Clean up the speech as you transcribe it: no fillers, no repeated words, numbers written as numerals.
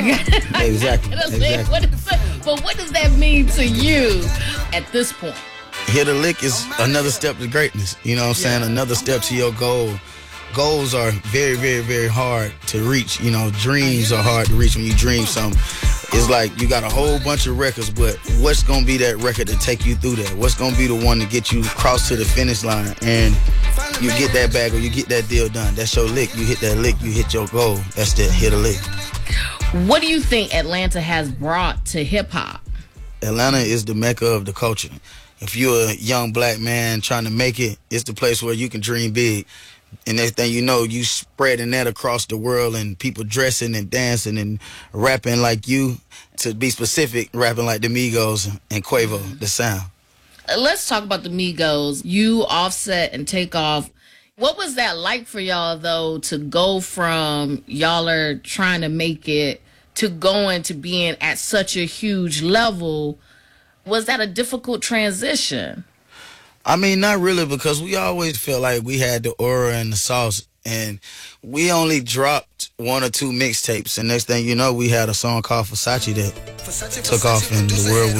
Exactly. But what does that mean to you at this point? Hit a lick is another step to greatness. You know what I'm saying? Another step to your goal. Goals are very, very, very hard to reach. You know, dreams are hard to reach when you dream something. It's like you got a whole bunch of records, but what's going to be that record to take you through that? What's going to be the one to get you across to the finish line and you get that bag or you get that deal done? That's your lick. You hit that lick, you hit your goal. That's the hit a lick. What do you think Atlanta has brought to hip-hop? Atlanta is the mecca of the culture. If you're a young black man trying to make it, it's the place where you can dream big. And next thing you know, you spreading that across the world and people dressing and dancing and rapping like you. To be specific, rapping like the Migos and Quavo, the sound. Let's talk about the Migos. You, Offset, and Takeoff. What was that like for y'all, though, to go from y'all are trying to make it to going to being at such a huge level? Was that a difficult transition? I mean, not really, because we always felt like we had the aura and the sauce, and we only dropped 1 or 2 mixtapes, and next thing you know, we had a song called Versace that took off, and the world